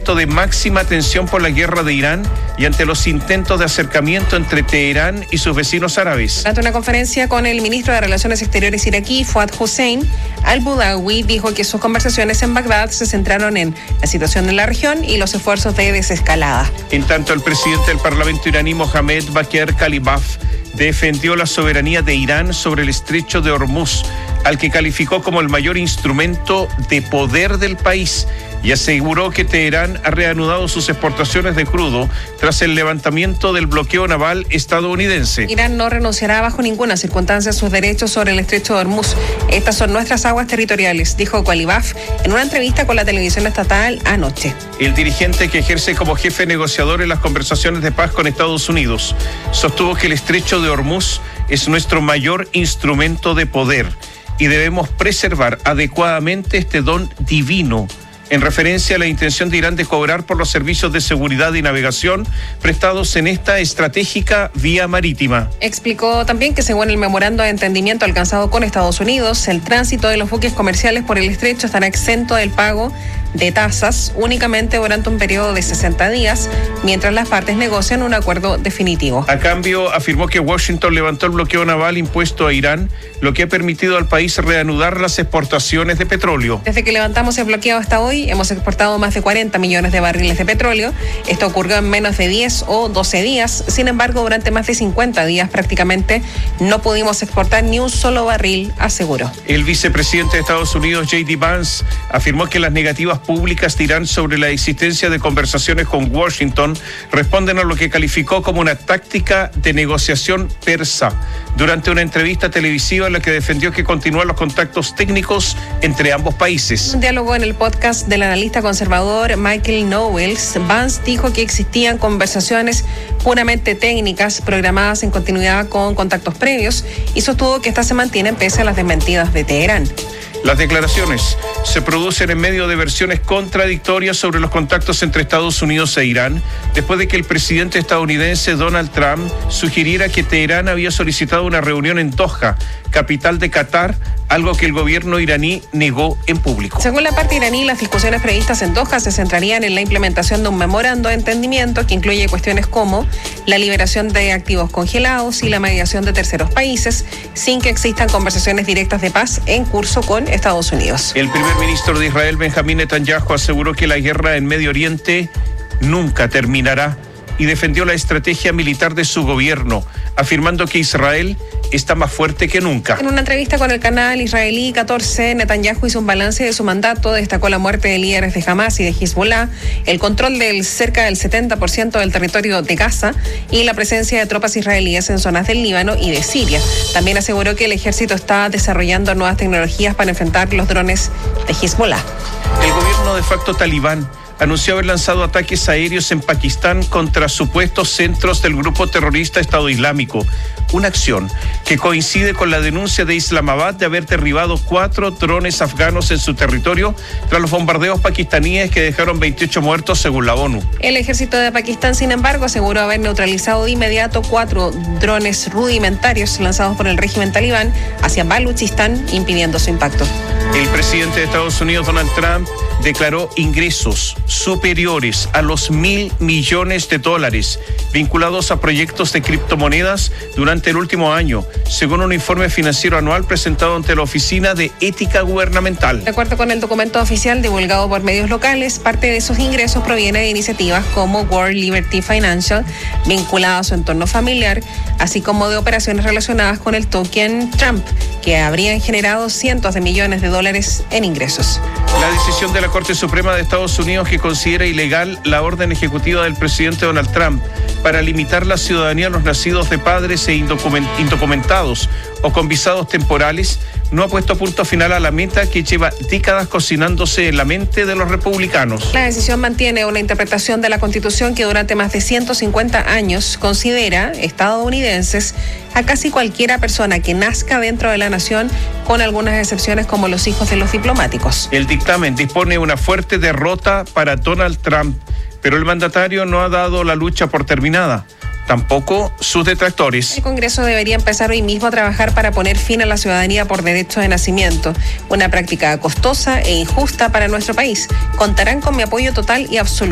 momento de máxima tensión por la guerra de Irán y ante los intentos de acercamiento entre Teherán y sus vecinos árabes. Durante una conferencia con el ministro de Relaciones Exteriores iraquí, Fuad Hussein, al-Budawi dijo que sus conversaciones en Bagdad se centraron en la situación en la región y los esfuerzos de desescalada. En tanto, el presidente del Parlamento iraní, Mohammad Bakir Kalibaf, defendió la soberanía de Irán sobre el estrecho de Hormuz, al que calificó como el mayor instrumento de poder del país, y aseguró que Teherán ha reanudado sus exportaciones de crudo tras el levantamiento del bloqueo naval estadounidense. Irán no renunciará bajo ninguna circunstancia a sus derechos sobre el estrecho de Hormuz. Estas son nuestras aguas territoriales, dijo Kalibaf en una entrevista con la televisión estatal anoche. El dirigente, que ejerce como jefe negociador en las conversaciones de paz con Estados Unidos, sostuvo que el estrecho de Hormuz es nuestro mayor instrumento de poder y debemos preservar adecuadamente este don divino, en referencia a la intención de Irán de cobrar por los servicios de seguridad y navegación prestados en esta estratégica vía marítima. Explicó también que según el memorando de entendimiento alcanzado con Estados Unidos, el tránsito de los buques comerciales por el estrecho estará exento del pago de tasas únicamente durante un periodo de 60 días, mientras las partes negocian un acuerdo definitivo. A cambio, afirmó que Washington levantó el bloqueo naval impuesto a Irán, lo que ha permitido al país reanudar las exportaciones de petróleo. Desde que levantamos el bloqueo hasta hoy, hemos exportado más de 40 millones de barriles de petróleo. Esto ocurrió en menos de 10 o 12 días. Sin embargo, durante más de 50 días prácticamente no pudimos exportar ni un solo barril, aseguró. El vicepresidente de Estados Unidos, J.D. Vance, afirmó que las negativas públicas de Irán sobre la existencia de conversaciones con Washington responden a lo que calificó como una táctica de negociación persa, durante una entrevista televisiva en la que defendió que continúan los contactos técnicos entre ambos países. Un diálogo en el podcast del analista conservador Michael Knowles, Vance dijo que existían conversaciones puramente técnicas programadas en continuidad con contactos previos y sostuvo que estas se mantienen pese a las desmentidas de Teherán. Las declaraciones se producen en medio de versiones contradictorias sobre los contactos entre Estados Unidos e Irán, después de que el presidente estadounidense Donald Trump sugiriera que Teherán había solicitado una reunión en Doha, capital de Qatar, algo que el gobierno iraní negó en público. Según la parte iraní, las discusiones previstas en Doha se centrarían en la implementación de un memorando de entendimiento que incluye cuestiones como la liberación de activos congelados y la mediación de terceros países, sin que existan conversaciones directas de paz en curso con Estados Unidos. El primer ministro de Israel, Benjamín Netanyahu, aseguró que la guerra en Medio Oriente nunca terminará y defendió la estrategia militar de su gobierno, afirmando que Israel está más fuerte que nunca. En una entrevista con el canal israelí 14, Netanyahu hizo un balance de su mandato, destacó la muerte de líderes de Hamas y de Hezbollah, el control del cerca del 70% del territorio de Gaza y la presencia de tropas israelíes en zonas del Líbano y de Siria. También aseguró que el ejército está desarrollando nuevas tecnologías para enfrentar los drones de Hezbollah. El gobierno de facto talibán anunció haber lanzado ataques aéreos en Pakistán contra supuestos centros del grupo terrorista Estado Islámico, una acción que coincide con la denuncia de Islamabad de haber derribado 4 drones afganos en su territorio tras los bombardeos pakistaníes que dejaron 28 muertos según la ONU. El ejército de Pakistán, sin embargo, aseguró haber neutralizado de inmediato 4 drones rudimentarios lanzados por el régimen talibán hacia Baluchistán, impidiendo su impacto. El presidente de Estados Unidos, Donald Trump, declaró ingresos superiores a los $1.000 millones vinculados a proyectos de criptomonedas durante el último año, según un informe financiero anual presentado ante la Oficina de Ética Gubernamental. De acuerdo con el documento oficial divulgado por medios locales, parte de esos ingresos proviene de iniciativas como World Liberty Financial, vinculadas a su entorno familiar, así como de operaciones relacionadas con el token Trump, que habrían generado cientos de millones de dólares en ingresos. La decisión de la Corte Suprema de Estados Unidos, que considera ilegal la orden ejecutiva del presidente Donald Trump para limitar la ciudadanía a los nacidos de padres e indocumentados o con visados temporales, no ha puesto punto final a la meta que lleva décadas cocinándose en la mente de los republicanos. La decisión mantiene una interpretación de la Constitución que durante más de 150 años considera estadounidenses a casi cualquiera persona que nazca dentro de la nación, con algunas excepciones como los hijos de los diplomáticos. El dictamen dispone una fuerte derrota para Donald Trump, pero el mandatario no ha dado la lucha por terminada. Tampoco sus detractores. El Congreso debería empezar hoy mismo a trabajar para poner fin a la ciudadanía por derecho de nacimiento, una práctica costosa e injusta para nuestro país. Contarán con mi apoyo total y absoluto.